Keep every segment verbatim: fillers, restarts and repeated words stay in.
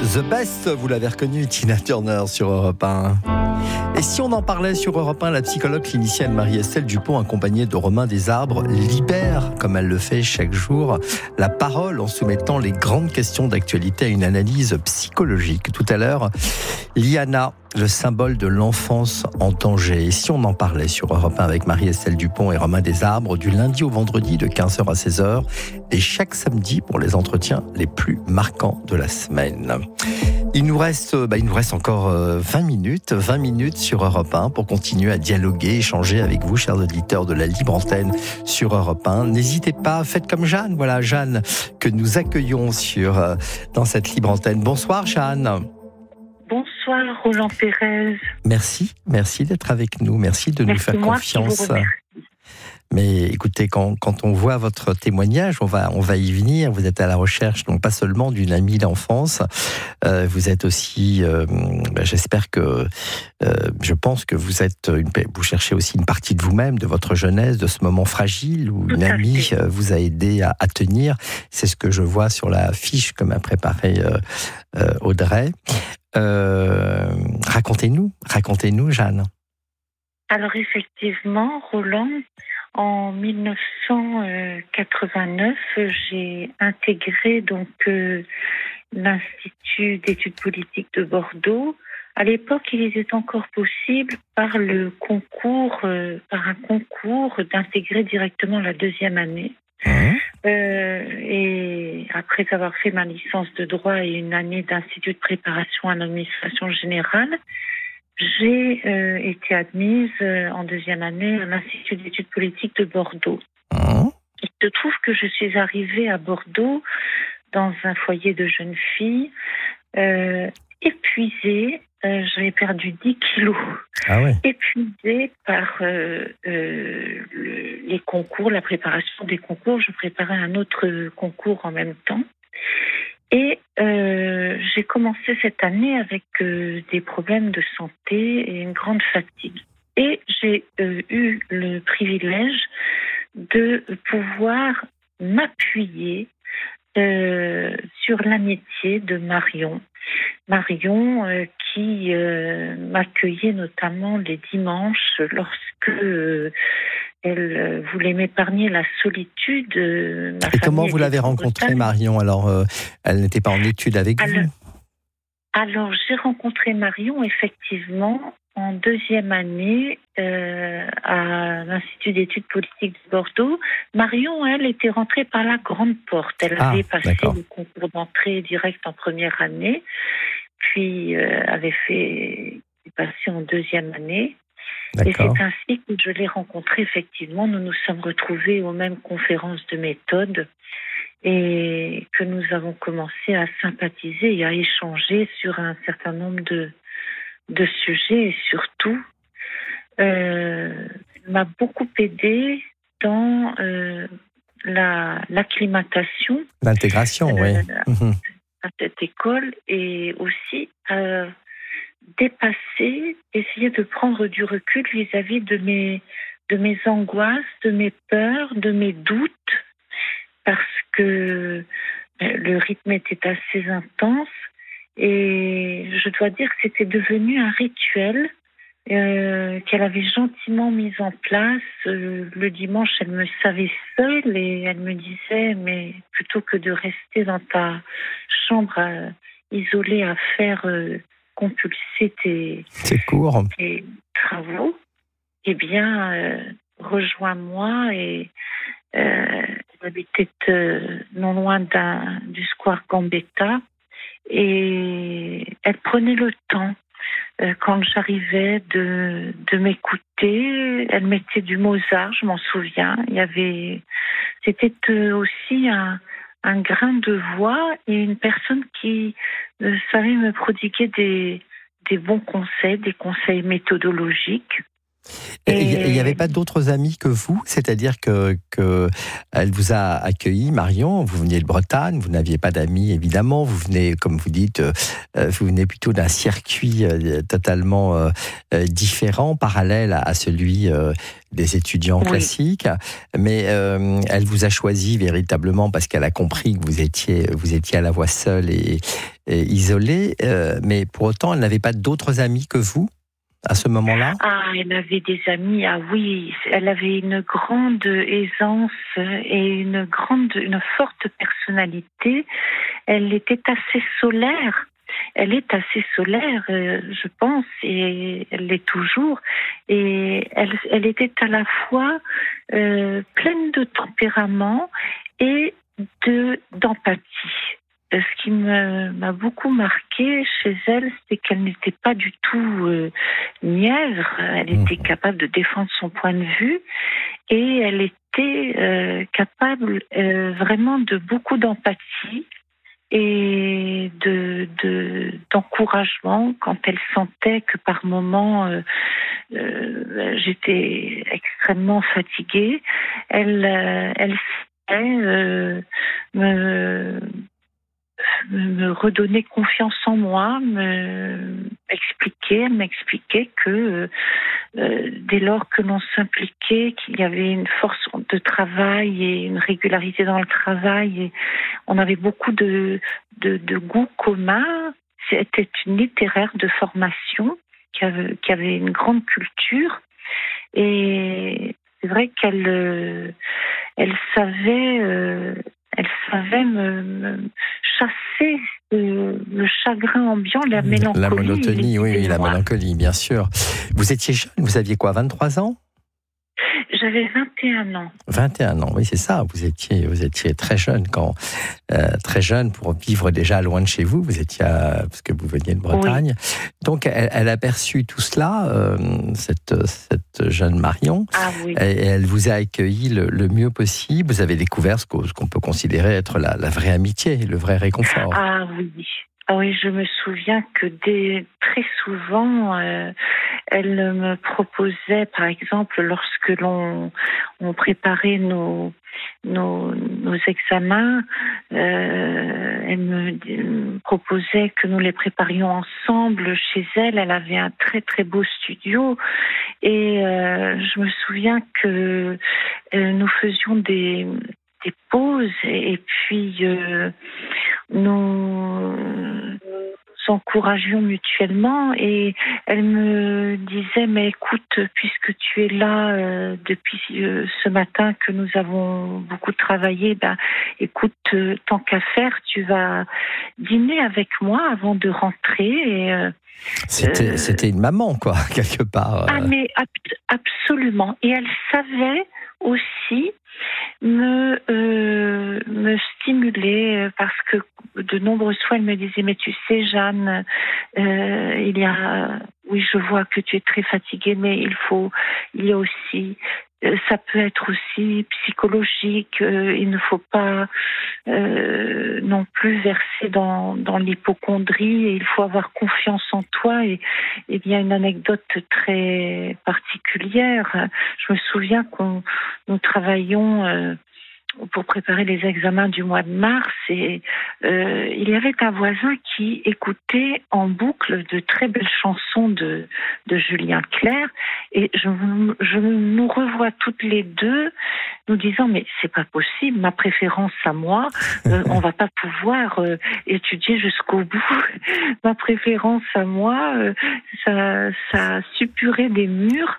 The Best, vous l'avez reconnu, Tina Turner sur Europe un. Et si on en parlait sur Europe un, la psychologue clinicienne Marie-Estelle Dupont, accompagnée de Romain Desarbres, libère, comme elle le fait chaque jour, la parole en soumettant les grandes questions d'actualité à une analyse psychologique. Tout à l'heure, Liana, le symbole de l'enfance en danger. Et si on en parlait sur Europe un avec Marie-Estelle Dupont et Romain Desarbres, du lundi au vendredi de quinze heures à seize heures, et chaque samedi pour les entretiens les plus marquants de la semaine. Il nous reste, bah, il nous reste encore vingt minutes, vingt minutes sur Europe un pour continuer à dialoguer, échanger avec vous, chers auditeurs de la Libre Antenne sur Europe un. N'hésitez pas, faites comme Jeanne, voilà Jeanne que nous accueillons sur, dans cette Libre Antenne. Bonsoir Jeanne. Bonsoir Roland Pérez. Merci, merci d'être avec nous, merci de merci nous faire confiance. Mais écoutez, quand, quand on voit votre témoignage, on va, on va y venir. Vous êtes à la recherche, donc pas seulement d'une amie d'enfance, euh, vous êtes aussi, euh, ben j'espère que, euh, je pense que vous êtes, une, vous cherchez aussi une partie de vous-même, de votre jeunesse, de ce moment fragile où une amie vous a aidé à, à tenir. C'est ce que je vois sur la fiche que m'a préparée euh, euh, Audrey. Euh, racontez-nous, racontez-nous, Jeanne. Alors effectivement, Roland, en dix-neuf cent quatre-vingt-neuf, j'ai intégré donc euh, l'Institut d'études politiques de Bordeaux. À l'époque, il était encore possible par le concours, euh, par un concours, d'intégrer directement la deuxième année. Mmh. Euh, et après avoir fait ma licence de droit et une année d'institut de préparation à l'administration générale, j'ai euh, été admise euh, en deuxième année à l'Institut d'études politiques de Bordeaux. Mmh. Il se trouve que je suis arrivée à Bordeaux dans un foyer de jeunes filles, euh, épuisée. Euh, j'avais perdu dix kilos. Ah ouais. Épuisée par euh, euh, le, les concours, la préparation des concours. Je préparais un autre concours en même temps. Et euh, j'ai commencé cette année avec euh, des problèmes de santé et une grande fatigue. Et j'ai euh, eu le privilège de pouvoir m'appuyer euh, sur l'amitié de Marion. Marion euh, qui euh, m'accueillait notamment les dimanches lorsque euh, elle euh, voulait m'épargner la solitude. Euh, Et comment vous l'avez rencontrée, Marion? Alors, euh, elle n'était pas en études avec alors, vous? Alors, j'ai rencontré Marion, effectivement, en deuxième année euh, à l'Institut d'études politiques de Bordeaux. Marion, elle, était rentrée par la grande porte. Elle ah, avait passé d'accord. le concours d'entrée direct en première année, puis euh, avait fait passer en deuxième année. Et c'est ainsi que je l'ai rencontrée, effectivement. Nous nous sommes retrouvés aux mêmes conférences de méthode et que nous avons commencé à sympathiser et à échanger sur un certain nombre de, de sujets. Et surtout, euh, elle m'a beaucoup aidée dans euh, la, l'acclimatation. L'intégration, euh, oui. Mmh. À cette école et aussi à dépasser, essayer de prendre du recul vis-à-vis de mes, de mes angoisses, de mes peurs, de mes doutes, parce que le rythme était assez intense et je dois dire que c'était devenu un rituel euh, qu'elle avait gentiment mis en place. Euh, le dimanche, elle me savait seule et elle me disait, mais plutôt que de rester dans ta chambre euh, isolée à faire euh, compulser tes, cours. tes travaux, eh bien, euh, rejoins-moi. Et euh, elle habitait euh, non loin d'un, du square Gambetta et elle prenait le temps euh, quand j'arrivais de, de m'écouter. Elle mettait du Mozart, je m'en souviens. Il y avait, c'était euh, aussi un un grain de voix et une personne qui euh, savait me prodiguer des, des bons conseils, des conseils méthodologiques. Et il n'y avait pas d'autres amis que vous? C'est-à-dire que, que elle vous a accueilli, Marion, vous veniez de Bretagne, vous n'aviez pas d'amis évidemment, vous venez, comme vous dites, euh, vous venez plutôt d'un circuit euh, totalement euh, différent, parallèle à, à celui euh, des étudiants oui. classiques, mais euh, elle vous a choisi véritablement parce qu'elle a compris que vous étiez, vous étiez à la fois seule et, et isolée, euh, mais pour autant elle n'avait pas d'autres amis que vous à ce moment-là? Ah, elle avait des amis, ah oui, elle avait une grande aisance et une grande, une forte personnalité. Elle était assez solaire. Elle est assez solaire, euh, je pense, et elle l'est toujours. Et elle, elle était à la fois euh, pleine de tempérament et de d'empathie. Ce qui me, m'a beaucoup marqué chez elle, c'est qu'elle n'était pas du tout euh, niaise. Elle était capable de défendre son point de vue et elle était euh, capable euh, vraiment de beaucoup d'empathie et de, de d'encouragement quand elle sentait que par moments euh, euh, j'étais extrêmement fatiguée. Elle, euh, elle savait euh, me me redonner confiance en moi, me expliquer, m'expliquer que euh, dès lors que l'on s'impliquait, qu'il y avait une force de travail et une régularité dans le travail, et on avait beaucoup de, de, de goûts communs. C'était une littéraire de formation qui avait, qui avait une grande culture, et c'est vrai qu'elle euh, elle savait euh, elle savait me, me chasser euh, le chagrin ambiant, la mélancolie. La monotonie, oui, oui, la mélancolie, bien sûr. Vous étiez jeune, vous aviez quoi, vingt-trois ans? J'avais vingt et un ans. vingt et un ans, oui, c'est ça. Vous étiez, vous étiez très jeune quand, euh, très jeune pour vivre déjà loin de chez vous. Vous étiez, à, parce que vous veniez de Bretagne. Oui. Donc, elle, elle a perçu tout cela, euh, cette, cette jeune Marion. Ah oui. Et elle vous a accueilli le, le mieux possible. Vous avez découvert ce qu'on, ce qu'on peut considérer être la, la vraie amitié, le vrai réconfort. Ah oui. Ah oui, je me souviens que dès, très souvent, euh, elle me proposait, par exemple, lorsque l'on on préparait nos, nos, nos examens, euh, elle me, me proposait que nous les préparions ensemble chez elle. Elle avait un très très beau studio et euh, je me souviens que euh, nous faisions des, des pauses et, et puis euh, nous nous encouragions mutuellement et elle me disait mais écoute, puisque tu es là euh, depuis euh, ce matin que nous avons beaucoup travaillé, ben écoute, euh, tant qu'à faire, tu vas dîner avec moi avant de rentrer. Et, euh, c'était, euh, c'était une maman quoi, quelque part. Ah mais ab- absolument. Et elle savait aussi me euh, me stimuler parce que de nombreuses fois elle me disait mais tu sais Jeanne, euh, il y a oui je vois que tu es très fatiguée mais il faut il y a aussi euh, ça peut être aussi psychologique, euh, il ne faut pas euh, non plus verser dans dans l'hypocondrie et il faut avoir confiance en toi. Et il y a une anecdote très particulière. Je me souviens qu'on nous travaillions euh, pour préparer les examens du mois de mars et euh, il y avait un voisin qui écoutait en boucle de très belles chansons de, de Julien Clerc et je, je nous revois toutes les deux nous disant mais c'est pas possible, ma préférence à moi, euh, on va pas pouvoir euh, étudier jusqu'au bout, ma préférence à moi, euh, ça, ça suppurait des murs.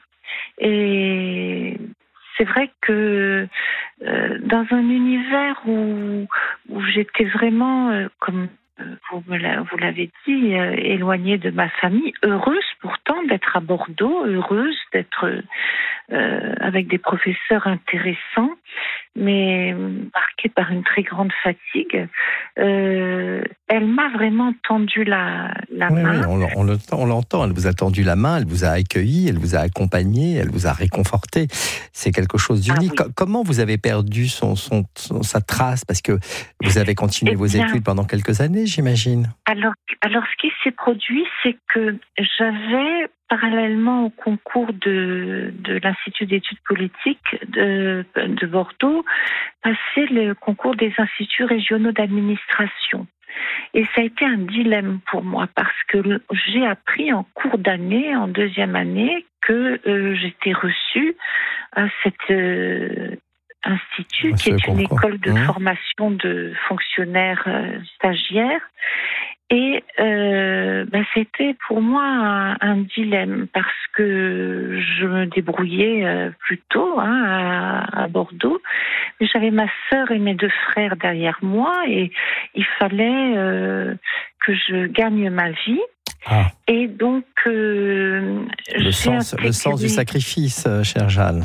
Et c'est vrai que euh, dans un univers où, où j'étais vraiment, euh, comme vous, me l'a, vous l'avez dit, euh, éloignée de ma famille, heureuse pourtant d'être à Bordeaux, heureuse d'être euh, avec des professeurs intéressants, mais marquée par une très grande fatigue, euh, elle m'a vraiment tendu la, la oui, main. Oui, on, on, on l'entend, elle vous a tendu la main, elle vous a accueilli, elle vous a accompagné, elle vous a réconforté. C'est quelque chose d'unique. Ah, oui. Comment vous avez perdu son, son, son, sa trace? Parce que vous avez continué eh vos bien, études pendant quelques années, j'imagine. Alors, alors, ce qui s'est produit, c'est que j'avais parallèlement au concours de, de l'Institut d'études politiques de, de Bordeaux, passer le concours des instituts régionaux d'administration. Et ça a été un dilemme pour moi parce que j'ai appris en cours d'année, en deuxième année, que euh, j'étais reçue à cet euh, institut, qui est une école de mmh. formation de fonctionnaires euh, stagiaires. Et euh, ben, c'était pour moi un, un dilemme parce que je me débrouillais euh, plutôt hein, à, à Bordeaux. Mais j'avais ma sœur et mes deux frères derrière moi et il fallait euh, que je gagne ma vie. Ah. Et donc, euh, le, sens, intégré... le sens du sacrifice, chère Jeanne.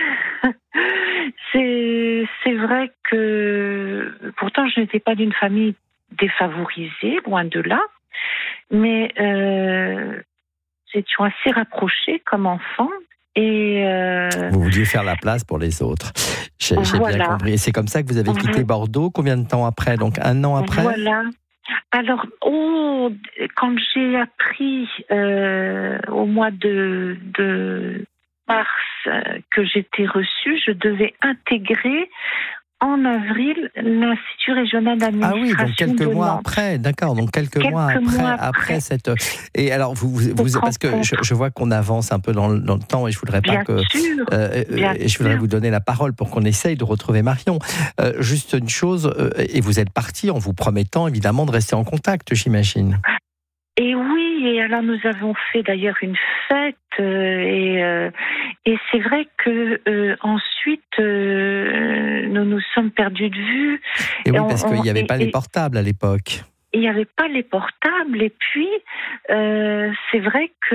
c'est, c'est vrai que pourtant je n'étais pas d'une famille défavorisés, loin de là, mais euh, nous étions assez rapprochés comme enfants. Et euh, vous vouliez faire la place pour les autres. J'ai, j'ai voilà. bien compris. Et c'est comme ça que vous avez quitté Bordeaux. Combien de temps après? Donc un an après. Voilà. Alors, oh, quand j'ai appris euh, au mois de, de mars euh, que j'étais reçue, je devais intégrer en avril, l'Institut régional d'administration. Ah oui, donc quelques mois Nantes. Après, d'accord. Donc quelques, quelques mois, après, mois après, après cette. Et alors, vous, vous, vous parce que je, je vois qu'on avance un peu dans le, dans le temps et je voudrais pas bien que. Sûr, euh, bien et je voudrais sûr. vous donner la parole pour qu'on essaye de retrouver Marion. Euh, juste une chose, euh, et vous êtes parti en vous promettant évidemment de rester en contact, j'imagine. Et oui, et alors nous avons fait d'ailleurs une fête euh, et, euh, et c'est vrai que euh, ensuite euh, nous nous sommes perdus de vue. Et oui, parce qu'il n'y avait pas et, les portables à l'époque. Il n'y avait pas les portables et puis euh, c'est vrai que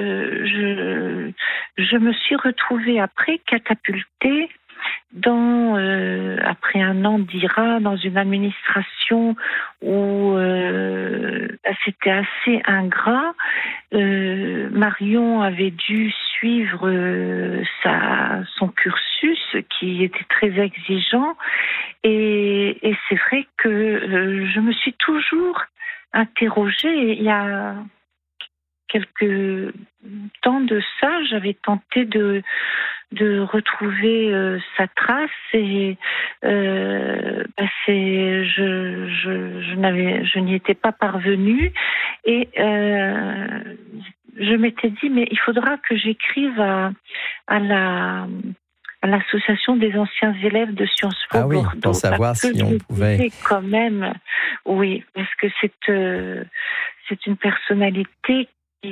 euh, je, je me suis retrouvée après catapultée dans euh, après un an d'I R A dans une administration où euh, c'était assez ingrat. Euh, Marion avait dû suivre euh, sa son cursus qui était très exigeant et, et c'est vrai que euh, je me suis toujours interrogée. Il y a quelques temps de ça, j'avais tenté de de retrouver euh, sa trace et euh, bah c'est, je, je, je, n'avais, je n'y étais pas parvenue et euh, je m'étais dit mais il faudra que j'écrive à, à la à l'association des anciens élèves de Sciences Po ah oui, Bordeaux pour savoir si on pouvait quand même oui parce que c'est euh, c'est une personnalité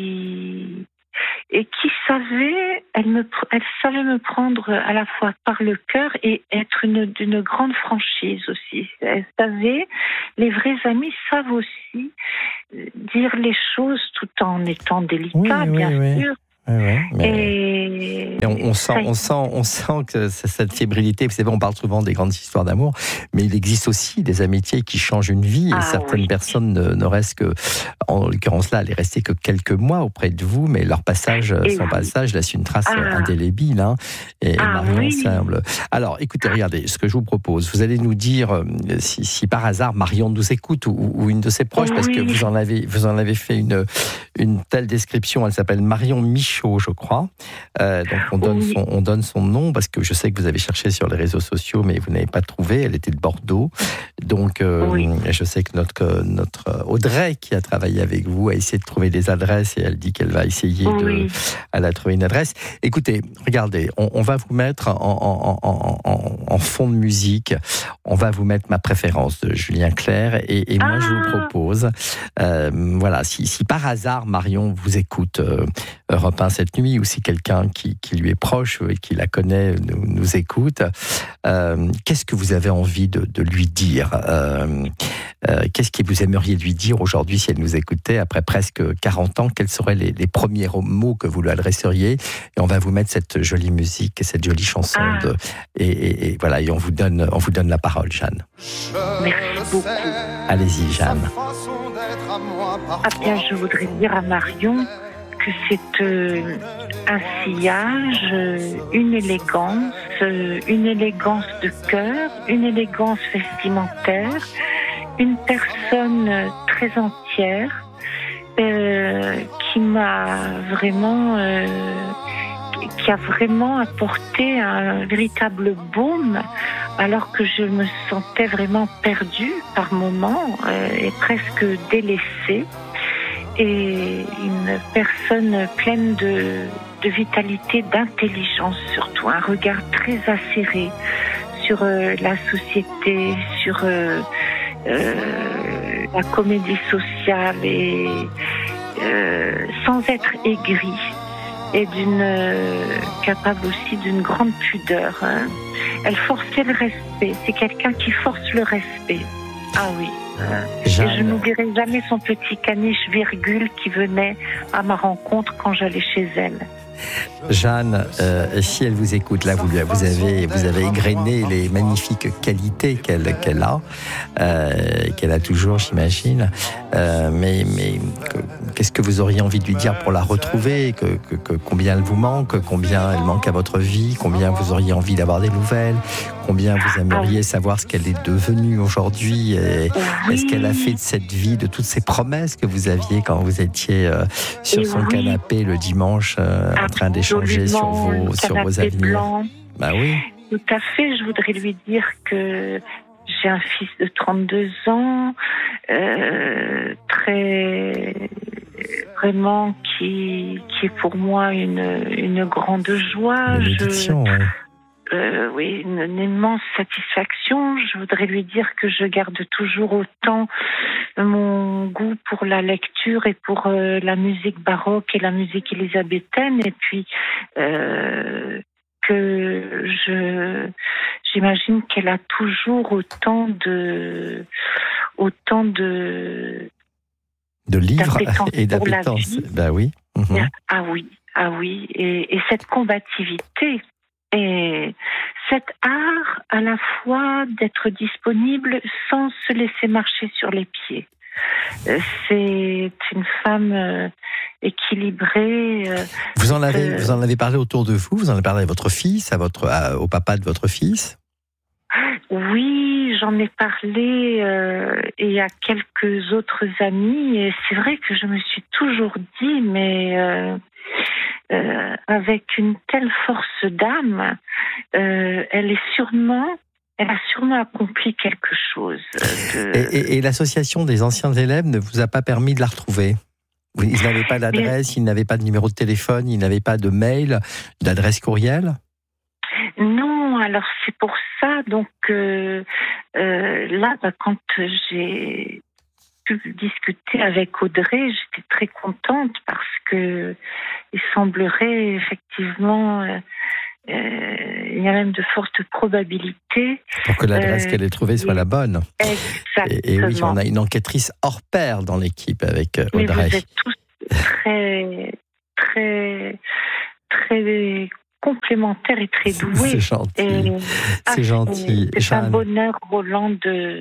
qui et qui savait, elle, me, elle savait me prendre à la fois par le cœur et être une, d'une grande franchise aussi. Elle savait, les vrais amis savent aussi dire les choses tout en étant délicats, oui, bien oui, sûr. Oui. Oui, oui, mais... Et, et on, on, sent, on, sent, on sent que cette fébrilité, c'est vrai, on parle souvent des grandes histoires d'amour, mais il existe aussi des amitiés qui changent une vie, et ah, certaines oui. personnes ne, ne restent que, en l'occurrence là, elle est restée que quelques mois auprès de vous, mais leur passage, et son oui. passage laisse une trace ah. indélébile, hein, et ah, Marion oui. semble. Alors, écoutez, regardez, ce que je vous propose, vous allez nous dire si, si par hasard Marion nous écoute, ou, ou une de ses proches, oui. parce que vous en avez, vous en avez fait une, une telle description, elle s'appelle Marion Michaud, je crois. Euh, donc on donne, oui. son, on donne son nom parce que je sais que vous avez cherché sur les réseaux sociaux, mais vous n'avez pas trouvé. Elle était de Bordeaux. Donc euh, oui. je sais que notre, notre Audrey, qui a travaillé avec vous, a essayé de trouver des adresses et elle dit qu'elle va essayer oui. de. Elle a trouvé une adresse. Écoutez, regardez, on, on va vous mettre en, en, en, en, en fond de musique. On va vous mettre ma préférence de Julien Clerc et, et moi ah. je vous propose, euh, voilà, si, si par hasard Marion vous écoute euh, Europe un cette nuit, ou si quelqu'un qui, qui lui est proche et qui la connaît nous, nous écoute, euh, qu'est-ce que vous avez envie de, de lui dire euh, euh, qu'est-ce que vous aimeriez lui dire aujourd'hui si elle nous écoutait après presque quarante ans? Quels seraient les, les premiers mots que vous lui adresseriez? Et on va vous mettre cette jolie musique et cette jolie chanson ah. de, et, et, et voilà, et on vous donne, on vous donne la parole, Jeanne. Merci beaucoup. Allez-y, Jeanne. Ah bien, je voudrais dire à Marion que c'est euh, un sillage, euh, une élégance, euh, une élégance de cœur, une élégance vestimentaire, une personne euh, très entière, euh, qui m'a vraiment, euh, qui a vraiment apporté un véritable baume, alors que je me sentais vraiment perdue par moments euh, et presque délaissée. Et une personne pleine de, de vitalité, d'intelligence surtout, un regard très acéré sur euh, la société, sur euh, euh, la comédie sociale, et euh, sans être aigri, et d'une euh, capable aussi d'une grande pudeur. Hein. Elle forçait le respect. C'est quelqu'un qui force le respect. Ah oui. Et je n'oublierai jamais son petit caniche virgule qui venait à ma rencontre quand j'allais chez elle. Jeanne, euh, si elle vous écoute, là, vous, vous, avez, vous avez égrené les magnifiques qualités qu'elle, qu'elle a, euh, qu'elle a toujours, j'imagine. Euh, mais mais que, qu'est-ce que vous auriez envie de lui dire pour la retrouver, que, que, que, combien elle vous manque, combien elle manque à votre vie, combien vous auriez envie d'avoir des nouvelles, combien vous aimeriez savoir ce qu'elle est devenue aujourd'hui, et oui. Est-ce qu'elle a fait de cette vie, de toutes ces promesses que vous aviez quand vous étiez euh, sur et son oui. canapé le dimanche, euh, en train d'échanger sur vos, sur vos avenirs. Bah oui. Tout à fait, je voudrais lui dire que j'ai un fils de trente-deux ans, euh, très vraiment qui qui est pour moi une une grande joie. Je, ouais. euh, oui, une, une immense satisfaction. Je voudrais lui dire que je garde toujours autant mon goût pour la lecture et pour euh, la musique baroque et la musique élisabéthaine, et puis euh, que je j'imagine qu'elle a toujours autant de autant de de livres et d'appétence. Ben oui. Mmh. Ah oui, ah oui, et, et cette combativité et cet art à la fois d'être disponible sans se laisser marcher sur les pieds. C'est une femme équilibrée. Vous en avez, euh, vous en avez parlé autour de vous. Vous en avez parlé à votre fils, à votre, à, au papa de votre fils. Oui, j'en ai parlé euh, et à quelques autres amis. Et c'est vrai que je me suis toujours dit, mais euh, euh, avec une telle force d'âme, euh, elle est sûrement. Elle a sûrement accompli quelque chose. De... Et, et, et l'association des anciens élèves ne vous a pas permis de la retrouver ? Ils n'avaient pas d'adresse, Mais... ils n'avaient pas de numéro de téléphone, ils n'avaient pas de mail, d'adresse courriel ? Non, alors c'est pour ça. Donc euh, euh, là, bah, quand j'ai pu discuter avec Audrey, j'étais très contente parce que il semblerait effectivement... Euh, Euh, il y a même de fortes probabilités pour que l'adresse euh, qu'elle ait trouvée soit la bonne. Exactement. Et, et oui, on a une enquêtrice hors pair dans l'équipe avec Audrey. Mais vous êtes tous très, très, très complémentaires et très doués. C'est gentil. Et, c'est ah, gentil. C'est Jeanne. Un bonheur, Roland, de,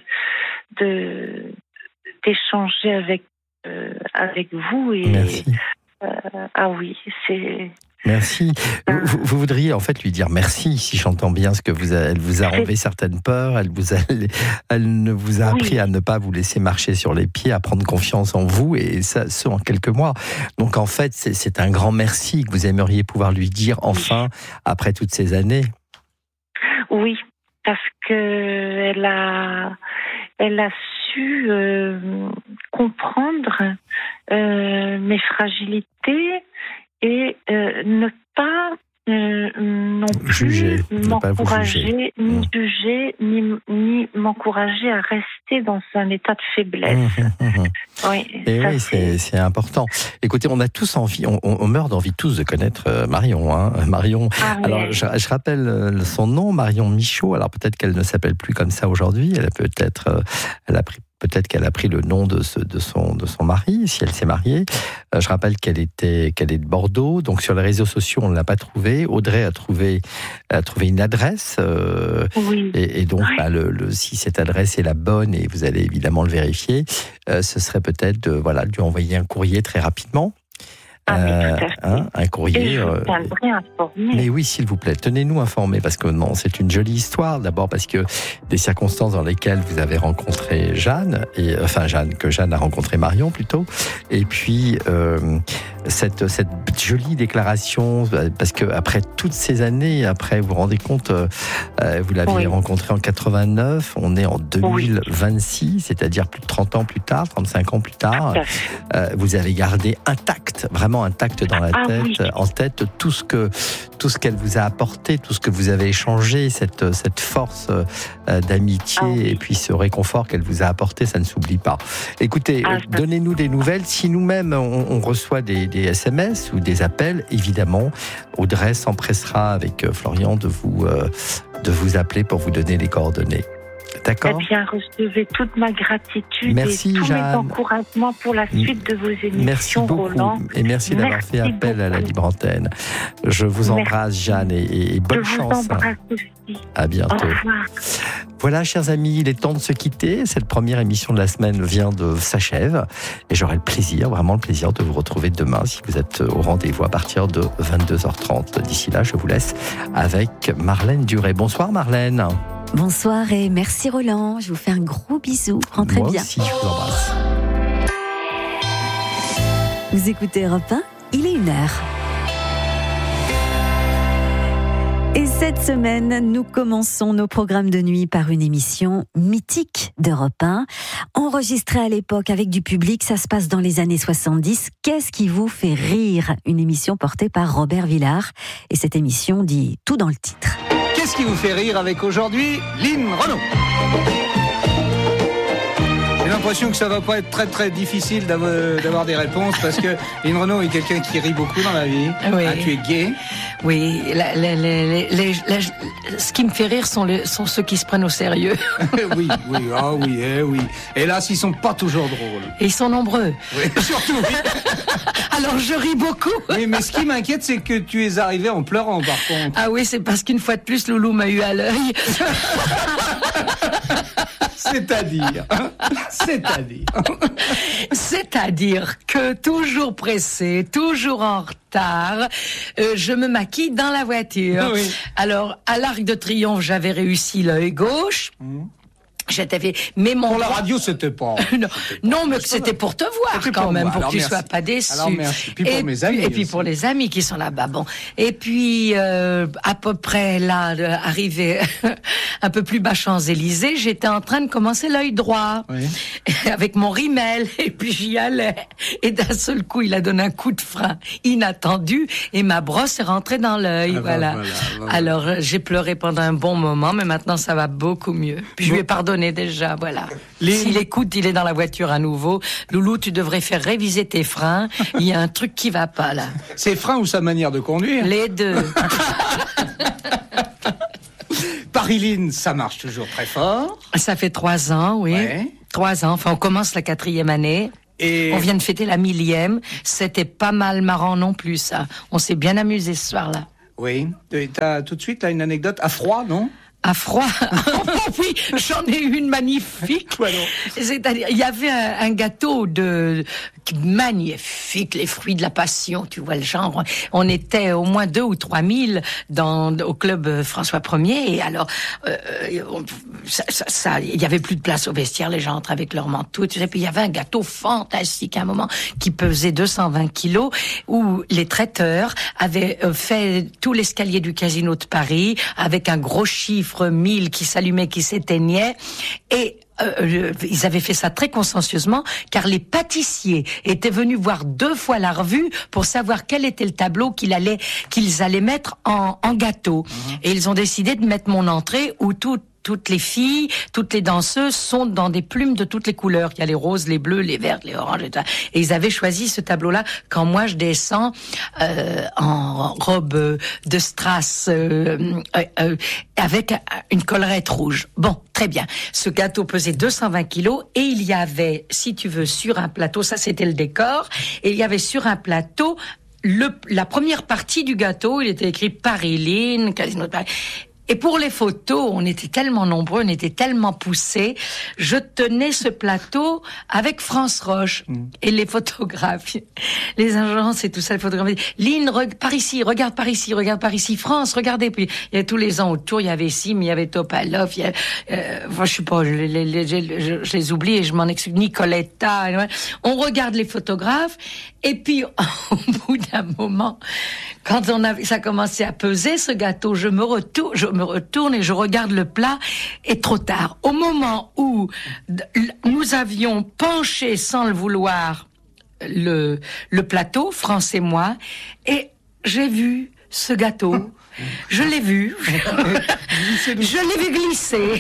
de d'échanger avec euh, avec vous. Et, Merci. Euh, ah oui, c'est. Merci. Vous, vous voudriez en fait lui dire merci, si j'entends bien ce que vous a, elle vous a enlevé certaines peurs, elle vous a, elle ne vous a appris oui. à ne pas vous laisser marcher sur les pieds, à prendre confiance en vous, et ça, ce en quelques mois. Donc en fait, c'est, c'est un grand merci que vous aimeriez pouvoir lui dire enfin, après toutes ces années. Oui, parce que elle a, elle a su euh, comprendre euh, mes fragilités. Et euh, ne pas euh, non plus juger, m'encourager, ni mmh. juger, ni, ni m'encourager à rester dans un état de faiblesse. Mmh, mmh. Oui, et ça, oui, c'est, c'est important. Écoutez, on a tous envie, on, on meurt d'envie tous de connaître euh, Marion. Hein. Marion. Ah, alors, oui. je, je rappelle son nom, Marion Michaud. Alors peut-être qu'elle ne s'appelle plus comme ça aujourd'hui. Elle a peut-être, euh, elle a pris. Peut-être qu'elle a pris le nom de, ce, de, son, de son mari, si elle s'est mariée. Euh, je rappelle qu'elle, était, qu'elle est de Bordeaux. Donc, sur les réseaux sociaux, on ne l'a pas trouvée. Audrey a trouvé, a trouvé une adresse. Euh, oui. et, et donc, oui. bah, le, le, si cette adresse est la bonne, et vous allez évidemment le vérifier, euh, ce serait peut-être de, voilà, de lui envoyer un courrier très rapidement. Ah, mais tout à fait. Hein, un courrier. Et je vous tiendrai informé. Mais oui, s'il vous plaît, tenez-nous informés parce que non, c'est une jolie histoire. D'abord parce que des circonstances dans lesquelles vous avez rencontré Jeanne, et enfin Jeanne que Jeanne a rencontré Marion plutôt, et puis euh, cette cette jolie déclaration parce que après toutes ces années, après vous vous rendez compte, euh, vous l'aviez oui. rencontré en quatre-vingt-neuf, on est en deux mille vingt-six, oui. c'est-à-dire plus de trente ans plus tard, trente-cinq ans plus tard, euh, vous avez gardé intact, vraiment intact dans la ah, tête, oui. en tête tout ce que tout ce qu'elle vous a apporté, tout ce que vous avez échangé, cette cette force euh, d'amitié ah, oui. et puis ce réconfort qu'elle vous a apporté, ça ne s'oublie pas. Écoutez, ah, donnez-nous des nouvelles. Si nous-mêmes on, on reçoit des, des S M S ou des appels, évidemment, Audrey s'empressera avec Florian de vous euh, de vous appeler pour vous donner les coordonnées. D'accord. Eh bien, recevez toute ma gratitude merci, et tous Jeanne. mes encouragements pour la suite de vos émissions, merci beaucoup. Roland. Et merci d'avoir merci fait appel beaucoup. à la libre antenne. Je vous embrasse, merci. Jeanne, et, et bonne Je chance. Je vous embrasse aussi. À bientôt. Au revoir. Voilà, chers amis, il est temps de se quitter. Cette première émission de la semaine vient de s'achève. Et j'aurai le plaisir, vraiment le plaisir de vous retrouver demain si vous êtes au rendez-vous à partir de vingt-deux heures trente. D'ici là, je vous laisse avec Marlène Duré. Bonsoir Marlène. Bonsoir et merci Roland. Je vous fais un gros bisou. Rentrez Moi bien. Moi aussi, je vous embrasse. Vous écoutez Europe un, il est une heure. Et cette semaine, nous commençons nos programmes de nuit par une émission mythique d'Europe un. Enregistrée à l'époque avec du public, ça se passe dans les années soixante-dix. Qu'est-ce qui vous fait rire ? Une émission portée par Robert Villard. Et cette émission dit tout dans le titre. Qu'est-ce qui vous fait rire avec aujourd'hui Lynn Renaud? J'ai l'impression que ça va pas être très très difficile d'avoir, d'avoir des réponses parce que Lynn Renaud est quelqu'un qui rit beaucoup dans la vie. Oui. Ah, tu es gay. Oui, la, la, la, la, la, la, ce qui me fait rire sont, les, sont ceux qui se prennent au sérieux. oui, oui, ah oui, eh oui. Hélas, ils sont pas toujours drôles. Et ils sont nombreux. Oui, surtout. Oui. Alors je ris beaucoup. Oui, mais ce qui m'inquiète, c'est que tu es arrivé en pleurant, par contre. Ah oui, c'est parce qu'une fois de plus, Loulou m'a eu à l'œil. C'est-à-dire, c'est-à-dire, c'est-à-dire que toujours pressé, toujours en retard, euh, je me maquille dans la voiture. Oui. Alors, à l'Arc de Triomphe, j'avais réussi l'œil gauche. Mmh. J'étais fait, mais mon pour la radio, c'était pas. non, c'était non pas, mais c'était pour te voir quand pour même, moi. pour Alors, que tu merci. sois pas déçu. Alors merci. Puis pour et mes amis. Puis, et puis aussi. pour les amis qui sont là-bas. Bon. Et puis euh, à peu près là, arrivé un peu plus bas Champs-Élysées, j'étais en train de commencer l'œil droit oui. avec mon rimel. Et puis j'y allais. Et d'un seul coup, il a donné un coup de frein inattendu et ma brosse est rentrée dans l'œil. Ah, voilà. voilà, voilà. Alors j'ai pleuré pendant un bon moment, mais maintenant ça va beaucoup mieux. Puis je lui ai pardonné déjà. Voilà. Les... S'il écoute, il est dans la voiture à nouveau. Loulou, tu devrais faire réviser tes freins. Il y a un truc qui va pas là. Ses freins ou sa manière de conduire? Les deux. Paris-Lynn, ça marche toujours très fort. Ça fait trois ans, oui. Ouais. Trois ans. Enfin, on commence la quatrième année. Et... on vient de fêter la millième. C'était pas mal marrant non plus, ça. On s'est bien amusé ce soir-là. Oui. T'as tout de suite là une anecdote à froid, non? À froid. Oui, j'en ai une magnifique. Voilà. C'est-à-dire, il y avait un, un gâteau de magnifique, les fruits de la passion, tu vois le genre. On était au moins deux ou trois mille dans au club François Ier et alors euh, on, ça, ça, ça, il y avait plus de place au vestiaire, les gens entraient avec leurs manteaux, tu sais. Puis il y avait un gâteau fantastique à un moment qui pesait deux cent vingt kilos où les traiteurs avaient fait tout l'escalier du Casino de Paris avec un gros chiffre mille qui s'allumait, qui s'éteignait et Euh, ils avaient fait ça très consciencieusement car les pâtissiers étaient venus voir deux fois la revue pour savoir quel était le tableau qu'il allait, qu'ils allaient mettre en, en gâteau. Mmh. Et ils ont décidé de mettre mon entrée où tout toutes les filles, toutes les danseuses sont dans des plumes de toutes les couleurs. Il y a les roses, les bleus, les vertes, les oranges, et tout ça. Et ils avaient choisi ce tableau-là quand moi je descends euh, en robe de strass euh, euh, euh, avec une collerette rouge. Bon, très bien. Ce gâteau pesait deux cent vingt kilos et il y avait, si tu veux, sur un plateau, ça c'était le décor, et il y avait sur un plateau le, la première partie du gâteau, il était écrit Paris-Lynn, Casino de Paris. Et pour les photos, on était tellement nombreux, on était tellement poussés. Je tenais ce plateau avec France Roche mmh. et les photographes, les agences et tout ça, les photographes. Lynn, re- par ici, regarde par ici, regarde par ici. France, regardez. Puis il y avait tous les ans autour, il y avait Sim, il y avait Topalov, il y avait, euh, enfin, je sais pas, je les, les, je, je, je les oublie et je m'en excuse. Nicoletta. On regarde les photographes et puis au bout d'un moment, quand on a, ça commençait à peser ce gâteau, je me retourne, je me retourne et je regarde le plat et trop tard. Au moment où nous avions penché sans le vouloir le, le plateau, France et moi, et j'ai vu ce gâteau. Je l'ai vu. Je l'ai vu glisser.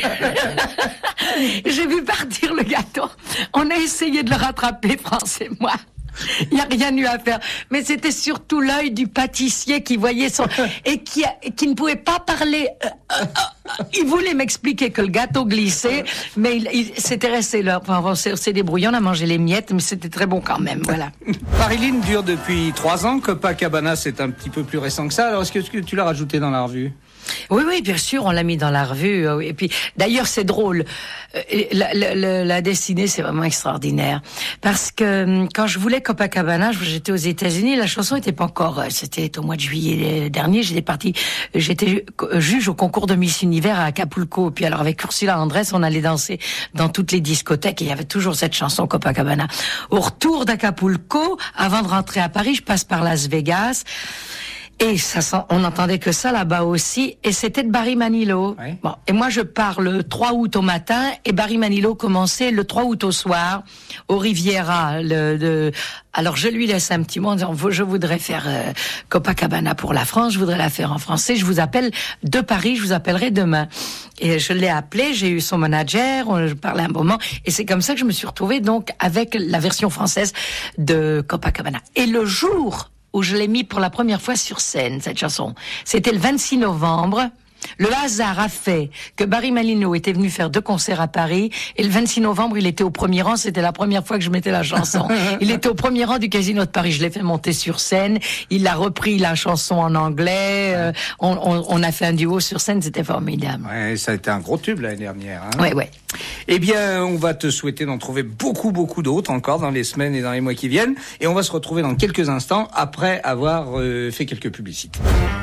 J'ai vu partir le gâteau. On a essayé de le rattraper, France et moi. Il n'y a rien eu à faire. Mais c'était surtout l'œil du pâtissier qui voyait son... et qui, a... qui ne pouvait pas parler. Il voulait m'expliquer que le gâteau glissait, mais il, il... c'était resté là. Enfin, on s'est débrouillé, on a mangé les miettes, mais c'était très bon quand même, voilà. Marilyn dure depuis trois ans, Copacabana c'est un petit peu plus récent que ça. Alors est-ce que tu l'as rajouté dans la revue ? Oui, oui, bien sûr, on l'a mis dans la revue. Et puis, d'ailleurs, c'est drôle. La, la, la destinée, c'est vraiment extraordinaire. Parce que quand je voulais Copacabana, j'étais aux États-Unis, la chanson n'était pas encore... C'était au mois de juillet dernier, j'étais partie... J'étais juge au concours de Miss Univers à Acapulco. Puis alors, avec Ursula Andress, on allait danser dans toutes les discothèques et il y avait toujours cette chanson Copacabana. Au retour d'Acapulco, avant de rentrer à Paris, je passe par Las Vegas... Et ça, on n'entendait que ça là-bas aussi, et c'était de Barry Manilow. Oui. Bon, et moi je pars le trois août au matin, et Barry Manilow commençait le trois août au soir, au Riviera. Le, de... Alors je lui laisse un petit mot en disant, je voudrais faire euh, Copacabana pour la France, je voudrais la faire en français, je vous appelle de Paris, je vous appellerai demain. Et je l'ai appelé, j'ai eu son manager, on parlait un moment, et c'est comme ça que je me suis retrouvée donc avec la version française de Copacabana. Et le jour où je l'ai mis pour la première fois sur scène, cette chanson. C'était le vingt-six novembre. Le hasard a fait que Barry Manilow était venu faire deux concerts à Paris, et le vingt-six novembre, il était au premier rang, c'était la première fois que je mettais la chanson. Il était au premier rang du Casino de Paris, je l'ai fait monter sur scène, il a repris la chanson en anglais, euh, on, on, on a fait un duo sur scène, c'était formidable. Ouais, ça a été un gros tube l'année dernière. Hein. Ouais, ouais. Eh bien, on va te souhaiter d'en trouver beaucoup, beaucoup d'autres encore dans les semaines et dans les mois qui viennent, et on va se retrouver dans quelques instants après avoir euh, fait quelques publicités.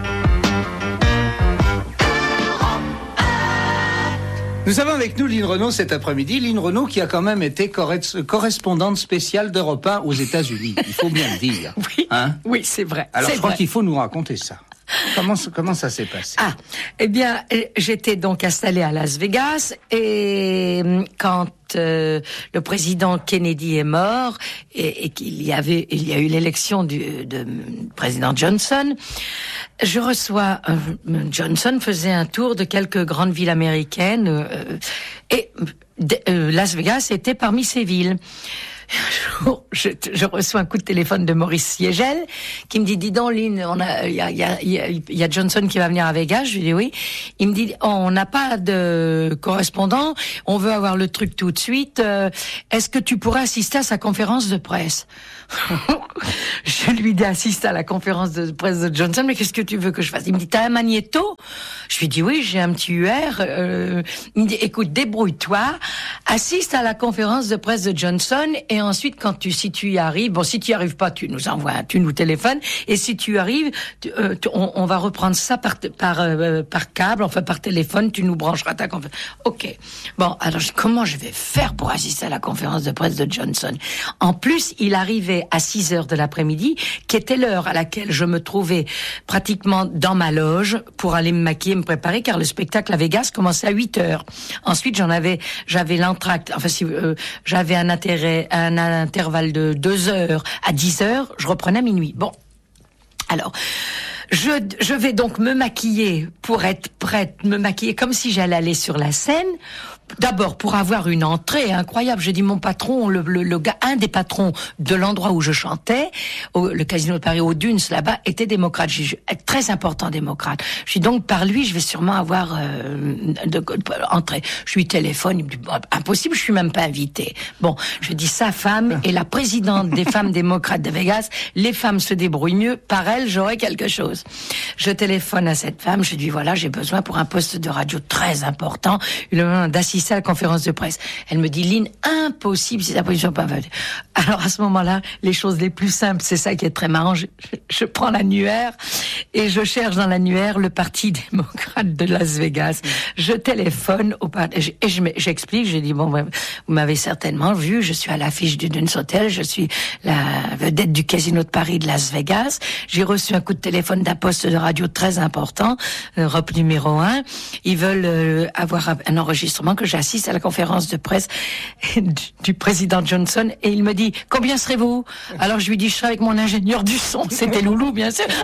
Nous avons avec nous Lynn Renaud cet après-midi. Lynn Renaud qui a quand même été correspondante spéciale d'Europe un aux États-Unis. Il faut bien le dire. Oui, hein oui, c'est vrai. Alors c'est je crois vrai. qu'il faut nous raconter ça. Comment, comment ça s'est passé? Ah, eh bien, j'étais donc installée à Las Vegas et quand euh, le président Kennedy est mort et, et qu'il y avait, il y a eu l'élection du de président Johnson, je reçois euh, Johnson faisait un tour de quelques grandes villes américaines euh, et euh, Las Vegas était parmi ces villes. Un jour, je, je reçois un coup de téléphone de Maurice Siegel qui me dit, dis donc Lynn, on a, il y a, il y a, il y a Johnson qui va venir à Vegas. Je lui dis oui. Il me dit, oh, on n'a pas de correspondant, on veut avoir le truc tout de suite. Euh, est-ce que tu pourrais assister à sa conférence de presse? Je lui dis, assiste à la conférence de presse de Johnson, mais qu'est-ce que tu veux que je fasse? Il me dit, t'as un magnéto? Je lui dis, oui, j'ai un petit U R. Euh, il me dit, écoute, débrouille-toi, assiste à la conférence de presse de Johnson, et ensuite, quand tu, si tu y arrives, bon, si tu y arrives pas, tu nous envoies, tu nous téléphones, et si tu arrives, tu, euh, tu, on, on va reprendre ça par, par, euh, par câble, enfin par téléphone, tu nous brancheras ta conférence. Ok. Bon, alors, comment je vais faire pour assister à la conférence de presse de Johnson? En plus, il arrivait à six heures de l'après-midi, qui était l'heure à laquelle je me trouvais pratiquement dans ma loge pour aller me maquiller, me préparer, car le spectacle à Vegas commençait à huit heures. Ensuite, j'en avais, j'avais l'entracte, enfin, si, euh, j'avais un intérêt, un, un intervalle de deux heures à dix heures, je reprenais à minuit. Bon. Alors, je, je vais donc me maquiller pour être prête, me maquiller comme si j'allais aller sur la scène, d'abord, pour avoir une entrée incroyable, j'ai dit mon patron, le, le, le gars, un des patrons de l'endroit où je chantais, au, le Casino de Paris, aux Dunes, là-bas, était démocrate. J'ai dit, très important démocrate. Je dis donc, par lui, je vais sûrement avoir euh, de, de, entrée. Je lui téléphone, il me dit, bon, impossible, je suis même pas invité. Bon, je dis, sa femme est la présidente des femmes démocrates de Vegas. Les femmes se débrouillent mieux. Par elle, j'aurai quelque chose. Je téléphone à cette femme, je dis, voilà, j'ai besoin pour un poste de radio très important, d'assister à la conférence de presse. Elle me dit, Lynn, impossible si ta position n'est pas valide. Alors à ce moment-là, les choses les plus simples, c'est ça qui est très marrant, je, je prends l'annuaire et je cherche dans l'annuaire le Parti démocrate de Las Vegas. Je téléphone au parti et je, j'explique, j'ai dit, bon, vous m'avez certainement vu, je suis à l'affiche du Dunes Hotel, je suis la vedette du Casino de Paris de Las Vegas, j'ai reçu un coup de téléphone d'un poste de radio très important, Europe numéro un, ils veulent euh, avoir un enregistrement que j'assiste à la conférence de presse du, du président Johnson et il me dit, combien serez-vous? Alors je lui dis, je serai avec mon ingénieur du son, c'était Loulou bien sûr.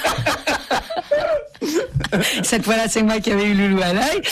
Cette fois-là, c'est moi qui avais eu Loulou à l'œil.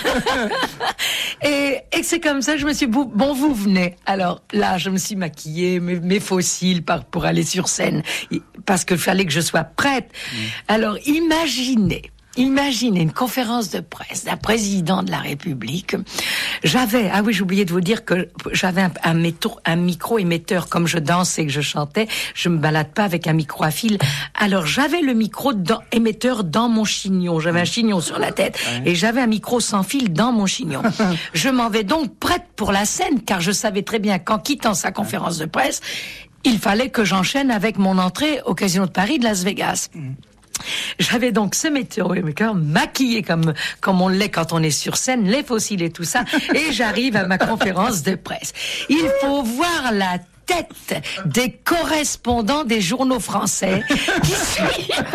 et, et c'est comme ça, je me suis dit, bon, vous venez. Alors là, je me suis maquillée, mes, mes faux cils par, pour aller sur scène, parce qu'il fallait que je sois prête. Mmh. Alors imaginez, Imaginez une conférence de presse d'un président de la République. J'avais, ah oui, j'ai oublié de vous dire que j'avais un, un, métro, un micro émetteur, comme je dansais et que je chantais. Je me balade pas avec un micro à fil. Alors j'avais le micro dans, émetteur dans mon chignon. J'avais un chignon sur la tête et j'avais un micro sans fil dans mon chignon. Je m'en vais donc prête pour la scène, car je savais très bien qu'en quittant sa conférence de presse, il fallait que j'enchaîne avec mon entrée au Casino de Paris de Las Vegas. J'avais donc ce météo-émetteur maquillé comme comme on l'est quand on est sur scène, les fossiles et tout ça, et j'arrive à ma conférence de presse. Il faut voir la tête des correspondants des journaux français qui suivent,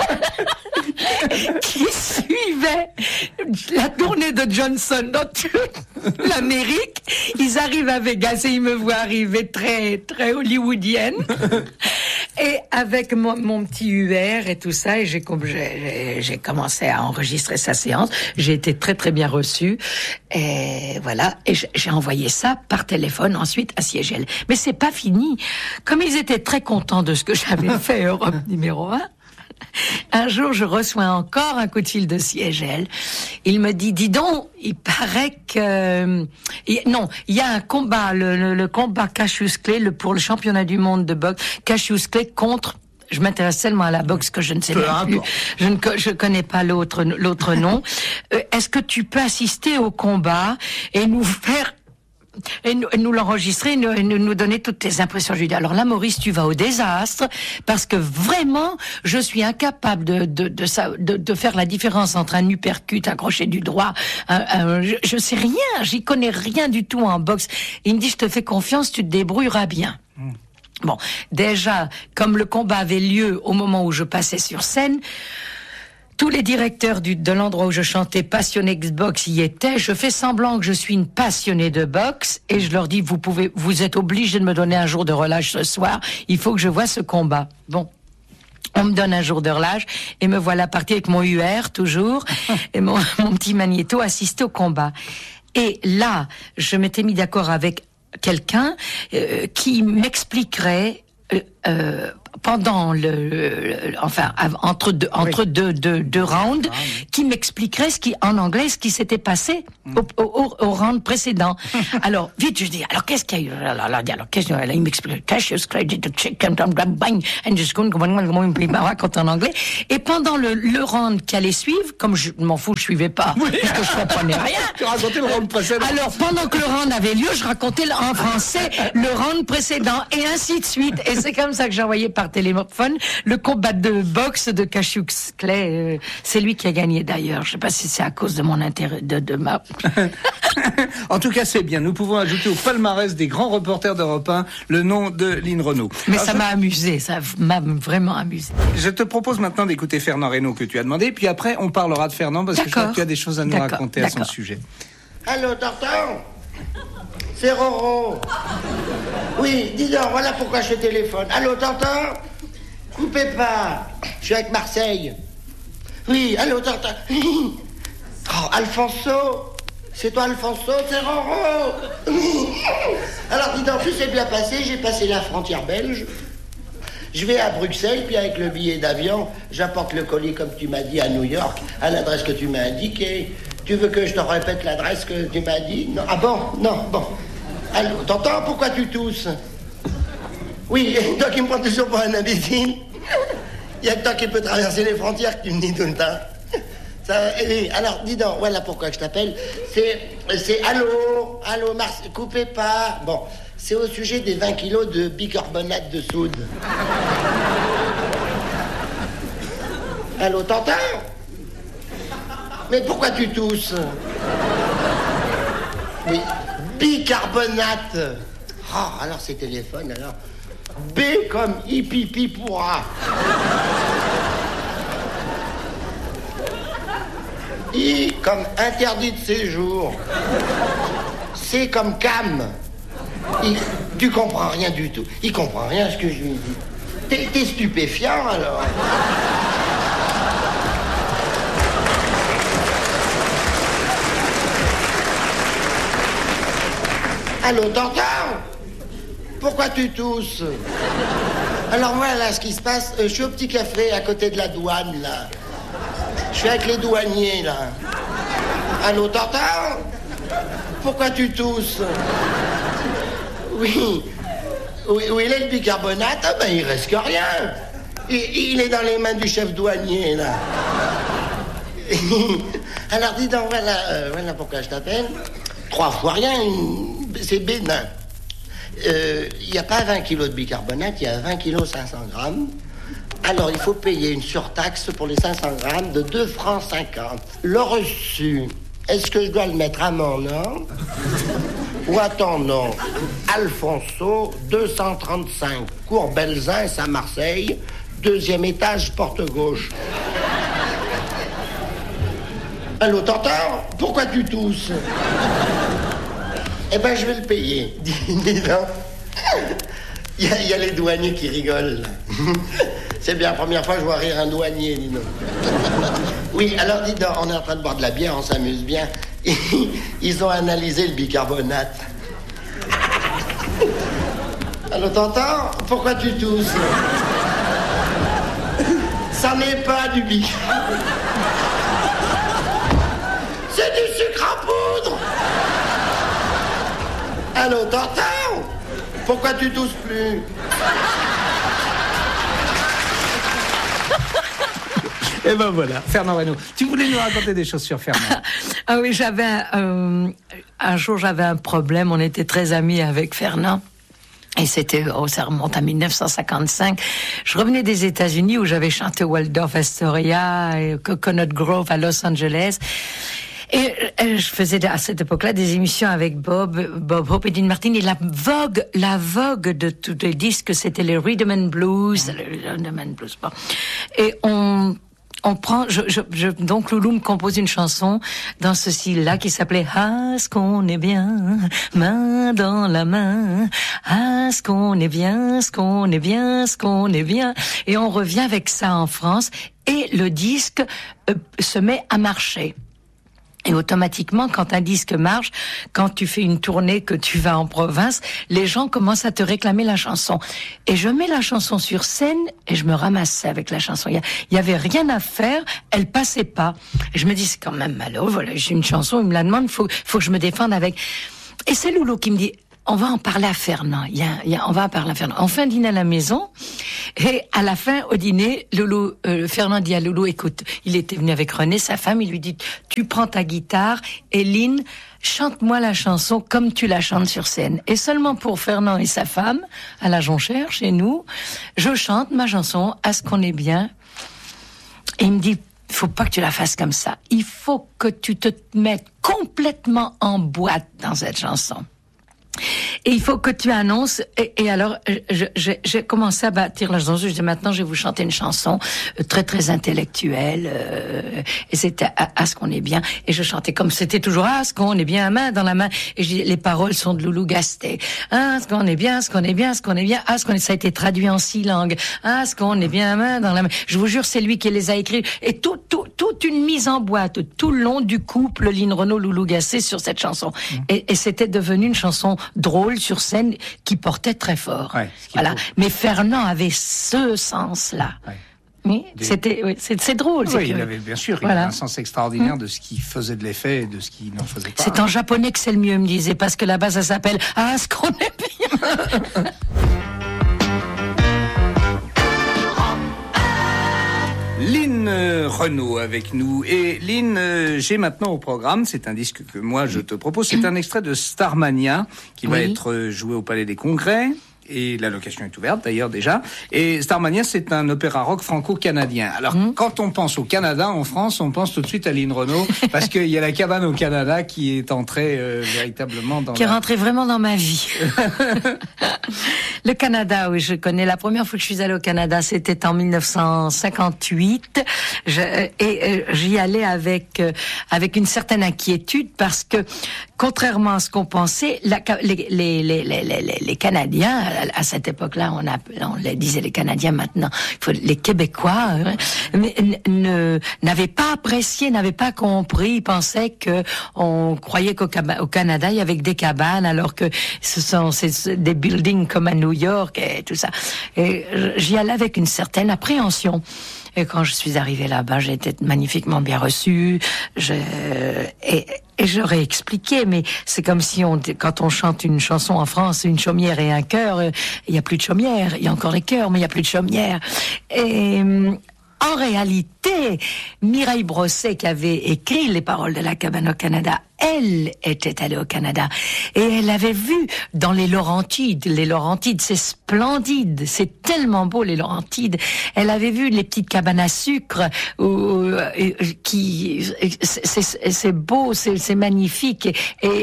qui suivaient la tournée de Johnson dans toute l'Amérique. Ils arrivent à Vegas et ils me voient arriver très très hollywoodienne. Et avec mon, mon petit U R et tout ça, et j'ai, j'ai, j'ai commencé à enregistrer sa séance. J'ai été très très bien reçue. Et voilà. Et j'ai envoyé ça par téléphone ensuite à Siegel. Mais c'est pas fini. Comme ils étaient très contents de ce que j'avais fait Europe numéro un, un jour je reçois encore un coup de fil de Siegel. Il me dit, dis donc, il paraît que... Il, non, il y a un combat, le, le, le combat Cassius Clay le, pour le championnat du monde de boxe. Cassius Clay contre... Je m'intéresse seulement à la boxe que je ne sais pas plus. Je ne je connais pas l'autre l'autre nom. Euh, est-ce que tu peux assister au combat et nous faire... Et nous, nous l'enregistrer, nous, nous, nous donner toutes tes impressions. Je lui dis, alors là, Maurice, tu vas au désastre, parce que vraiment, je suis incapable de, de, de, ça, de, de faire la différence entre un uppercut, un crochet du droit, un, un, je, je sais rien, j'y connais rien du tout en boxe. Il me dit, je te fais confiance, tu te débrouilleras bien. Mmh. Bon, déjà, comme le combat avait lieu au moment où je passais sur scène, tous les directeurs du, de l'endroit où je chantais passionnés de boxe y étaient. Je fais semblant que je suis une passionnée de boxe et je leur dis, vous pouvez, vous êtes obligés de me donner un jour de relâche ce soir. Il faut que je voie ce combat. Bon. On me donne un jour de relâche et me voilà partie avec mon U R toujours et mon, mon petit magnéto assister au combat. Et là, je m'étais mis d'accord avec quelqu'un euh, qui m'expliquerait euh, euh, pendant le, le enfin entre deux entre oui. deux, deux deux rounds ah, oui. qui m'expliquerait ce qui en anglais ce qui s'était passé mm. au, au, au round précédent. Alors vite je dis alors qu'est-ce qu'il y a eu alors, alors qu'est-ce qu'il y a eu il m'explique Cassius Clay did the chicken bang and just going raconte en anglais et pendant le, le round qui allait suivre comme je m'en fous je suivais pas oui. parce que je comprenais rien. Tu racontais le round précédent. Alors pendant que le round avait lieu je racontais en français le round précédent et ainsi de suite et c'est comme ça que j'envoyais par téléphone le combat de boxe de Cassius Clay. Euh, c'est lui qui a gagné d'ailleurs. Je sais pas si c'est à cause de mon intérêt de, de ma. En tout cas, c'est bien. Nous pouvons ajouter au palmarès des grands reporters d'Europe un le nom de Lynn Renaud. Mais alors, ça je... m'a amusé. Ça m'a vraiment amusé. Je te propose maintenant d'écouter Fernand Reynaud que tu as demandé, puis après on parlera de Fernand parce D'accord. que je crois que tu as des choses à nous D'accord. raconter D'accord. à son sujet. Allô, Tartan. C'est Roro. Oui, dis donc, voilà pourquoi je téléphone. Allô, Tantin? Coupez pas. Je suis avec Marseille. Oui, allô, Tantin. Oh, Alfonso, C'est toi, Alfonso, c'est Roro. Alors, dis donc, tout s'est bien passé. J'ai passé la frontière belge. Je vais à Bruxelles, puis avec le billet d'avion, j'apporte le colis, comme tu m'as dit, à New York, à l'adresse que tu m'as indiquée. Tu veux que je te répète l'adresse que tu m'as dit? Non. Ah bon? Non, bon. Allô, t'entends? Pourquoi tu tousses? Oui, toi qui me prends toujours pour un imbécile. Il y a que toi qui peux traverser les frontières que tu me dis tout le temps. Ça, oui, alors, dis donc, voilà pourquoi je t'appelle. C'est, c'est, allô, allô, Mars, coupez pas. Bon, c'est au sujet des vingt kilos de bicarbonate de soude. Allô, t'entends? Mais pourquoi tu tousses? Oui, bicarbonate. Ah, oh, alors c'est téléphone, alors. B comme hippie pourra. I comme interdit de séjour. C comme cam. I, tu comprends rien du tout. Il comprend rien à ce que je lui dis. T'es, t'es stupéfiant alors. Allô, t'entends? Pourquoi tu tousses? Alors voilà ce qui se passe. Euh, je suis au petit café à côté de la douane, là. Je suis avec les douaniers, là. Allô, t'entends? Pourquoi tu tousses? Oui. Où, où il est le bicarbonate? Ah ben, il reste que rien. Il, il est dans les mains du chef douanier, là. Alors, dis donc, voilà, euh, voilà pourquoi je t'appelle. Trois fois rien, c'est bénin. Il n'y a pas vingt kilos de bicarbonate, il y a vingt kilos cinq cents grammes. Alors, il faut payer une surtaxe pour les cinq cents grammes de deux francs cinquante. Le reçu, est-ce que je dois le mettre à mon nom ou à ton nom? Alfonso, deux cent trente-cinq, cours Belzins à Marseille, deuxième étage, porte gauche. Allô, t'entends? Pourquoi tu tousses? Eh ben, je vais le payer. Dis, dis donc. Il y, y a les douaniers qui rigolent. C'est bien la première fois que je vois rire un douanier, dis donc. Oui, alors dis donc, on est en train de boire de la bière, on s'amuse bien. Ils ont analysé le bicarbonate. Allô, t'entends? Pourquoi tu tousses? Ça n'est pas du bicarbonate. C'est du sucre à poudre. Allô, t'entends? Pourquoi tu tousses plus? Et ben voilà, Fernand Reynaud. Tu voulais nous raconter des choses sur Fernand. Ah oui, j'avais un, euh, un jour j'avais un problème. On était très amis avec Fernand. Et c'était, oh, ça remonte à dix-neuf cent cinquante-cinq. Je revenais des États-Unis où j'avais chanté Waldorf Astoria et Coconut Grove à Los Angeles. Et je faisais à cette époque-là des émissions avec Bob, Bob Hope et Dean Martin. Et la vogue, la vogue de tous les disques, c'était les Rhythm and Blues, mmh. le Rhythm and Blues. Bon. Et on, on prend, je, je, je, donc Loulou me compose une chanson dans ce style-là qui s'appelait Ah, ce qu'on est bien, main dans la main. Ah, ce qu'on est bien, ce qu'on est bien, ce qu'on est bien. Et on revient avec ça en France et le disque euh, se met à marcher. Et automatiquement, quand un disque marche, quand tu fais une tournée, que tu vas en province, les gens commencent à te réclamer la chanson. Et je mets la chanson sur scène et je me ramasse avec la chanson. Il y, il y avait rien à faire, elle passait pas. Et je me dis, c'est quand même malheureux, voilà, j'ai une chanson, il me la demande, faut, faut que je me défende avec. Et c'est Loulou qui me dit, on va en parler à Fernand. Il y a, il y a, on va en parler à Fernand. On fait un dîner à la maison. Et à la fin, au dîner, Loulou, euh, Fernand dit à Loulou, écoute, il était venu avec René, sa femme, il lui dit, tu prends ta guitare et Lynn, chante-moi la chanson comme tu la chantes sur scène. Et seulement pour Fernand et sa femme, à la Jonchère, chez nous, je chante ma chanson à ce qu'on est bien. Et il me dit, il faut pas que tu la fasses comme ça. Il faut que tu te mettes complètement en boîte dans cette chanson. Et il faut que tu annonces. Et, et alors, je, je, j'ai commencé à bâtir la chanson. Je disais, maintenant, je vais vous chanter une chanson très, très intellectuelle. Euh, et c'était à, à ce qu'on est bien. Et je chantais comme c'était toujours à ce qu'on est bien, main dans la main. Et je dis, les paroles sont de Loulou Gastet. Ah, ce qu'on est bien, ce qu'on est bien, ce qu'on est bien. Ah, ce qu'on est, ça a été traduit en six langues. Ah, ce qu'on est bien, main dans la main. Je vous jure, c'est lui qui les a écrits. Et tout, tout, toute une mise en boîte, tout le long du couple Lynn Renaud, Loulou Gastet sur cette chanson. Mmh. Et, et c'était devenu une chanson drôle sur scène qui portait très fort. Ouais, voilà. Faut... Mais Fernand avait ce sens-là. Ouais. Oui, Des... c'était, oui, c'est, c'est drôle. Oui, c'est il avait bien sûr, il voilà. avait un sens extraordinaire mmh. de ce qui faisait de l'effet et de ce qui n'en faisait pas. C'est en japonais que c'est le mieux, me disait, parce que là-bas ça s'appelle Ah, ce qu'on est bien. Lynn Renaud avec nous. Et Lynn, euh, j'ai maintenant au programme, c'est un disque que moi je te propose, c'est un extrait de Starmania qui oui. va être joué au Palais des Congrès. Et la location est ouverte d'ailleurs déjà. Et Starmania, c'est un opéra rock franco-canadien. Alors, mmh. quand on pense au Canada, en France, on pense tout de suite à Lynn Renaud, parce qu'il y a la cabane au Canada qui est entrée euh, véritablement dans Qui la... est rentrée vraiment dans ma vie. Le Canada, oui, je connais. La première fois que je suis allée au Canada, c'était en mille neuf cent cinquante-huit. Je, et euh, j'y allais avec, euh, avec une certaine inquiétude, parce que, contrairement à ce qu'on pensait, la, les, les, les, les, les, les Canadiens, à cette époque-là, on, a, on les disait les Canadiens, maintenant, il faut, les Québécois, hein, mais, ne, n'avaient pas apprécié, n'avaient pas compris, ils pensaient que on croyait qu'au au Canada, il y avait des cabanes, alors que ce sont c'est, des buildings comme à New York et tout ça. Et j'y allais avec une certaine appréhension. Et quand je suis arrivée là-bas, j'ai été magnifiquement bien reçue. Je, et, et j'aurais expliqué, mais c'est comme si on, quand on chante une chanson en France, une chaumière et un chœur, il y a plus de chaumière. Il y a encore les chœurs, mais il y a plus de chaumière. Et en réalité, Mireille Brosset, qui avait écrit les paroles de la cabane au Canada, elle était allée au Canada et elle avait vu dans les Laurentides, les Laurentides, c'est splendide, c'est tellement beau les Laurentides. Elle avait vu les petites cabanes à sucre où, qui, c'est, c'est, c'est beau, c'est, c'est magnifique et, et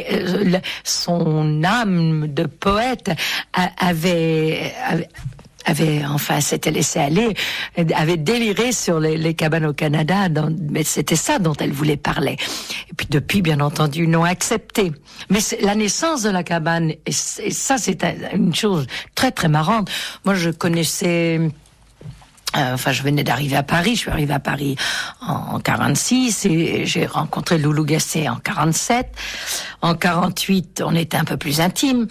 son âme de poète avait, avait avait, enfin, s'était laissé aller, avait déliré sur les, les cabanes au Canada, dans, mais c'était ça dont elle voulait parler. Et puis depuis, bien entendu, ils l'ont accepté. Mais c'est, la naissance de la cabane, et, et ça, c'est une chose très, très marrante. Moi, je connaissais... Euh, enfin, je venais d'arriver à Paris. Je suis arrivée à Paris en quarante-six et j'ai rencontré Loulou Gastet en quarante-sept. En quarante-huit, on était un peu plus intimes.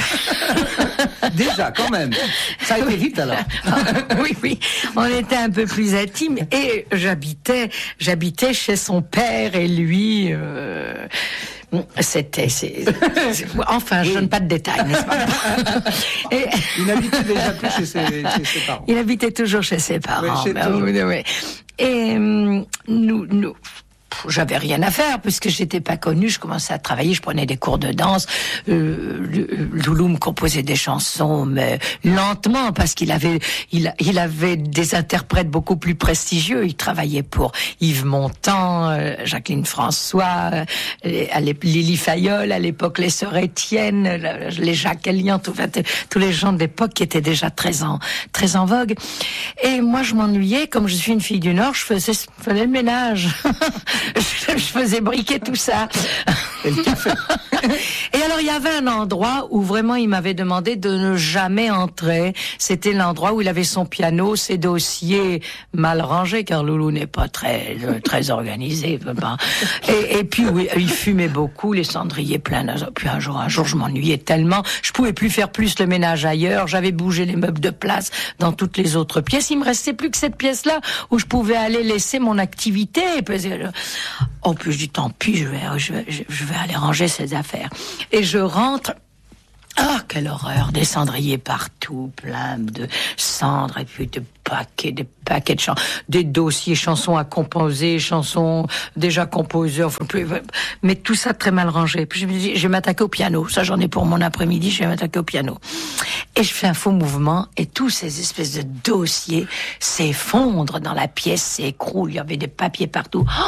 Déjà, quand même. Ça a été vite alors. Oui, oui. On était un peu plus intimes et j'habitais, j'habitais chez son père et lui. Euh, C'était, c'est, c'est, enfin, je donne pas de détails, n'est-ce pas? Et, il habitait déjà plus chez ses, chez ses parents. Il habitait toujours chez ses parents. Oui, chez ben, oui, oui. Et nous, nous, j'avais rien à faire puisque j'étais pas connue. Je commençais à travailler, je prenais des cours de danse. Euh, Loulou me composait des chansons, mais lentement parce qu'il avait, il, il avait des interprètes beaucoup plus prestigieux. Il travaillait pour Yves Montand, euh, Jacqueline François, euh, à Lily Fayol, à l'époque les sœurs Étienne, les Jacques Elian, tout, tous les gens de l'époque qui étaient déjà très en, très en vogue. Et moi, je m'ennuyais. Comme je suis une fille du Nord, je faisais, je faisais le ménage. Je faisais briquer tout ça. Et le café. Et alors, il y avait un endroit où vraiment il m'avait demandé de ne jamais entrer. C'était l'endroit où il avait son piano, ses dossiers mal rangés, car Loulou n'est pas très, très organisé. Et, et puis, oui, il fumait beaucoup, les cendriers pleins. Puis un jour, un jour, je m'ennuyais tellement. Je pouvais plus faire plus le ménage ailleurs. J'avais bougé les meubles de place dans toutes les autres pièces. Il me restait plus que cette pièce-là où je pouvais aller laisser mon activité. Oh, puis je dis, tant pis, je vais, je vais, je vais aller ranger ces affaires. Et je rentre. Ah, quelle horreur, des cendriers partout, plein de cendres, et puis de paquets, des paquets de chansons, des dossiers, chansons à composer, chansons déjà composées, enfin, plus, mais tout ça très mal rangé. Puis je me dis, je vais m'attaquer au piano. Ça, j'en ai pour mon après-midi, je vais m'attaquer au piano. Et je fais un faux mouvement, et tous ces espèces de dossiers s'effondrent dans la pièce, s'écroulent, il y avait des papiers partout.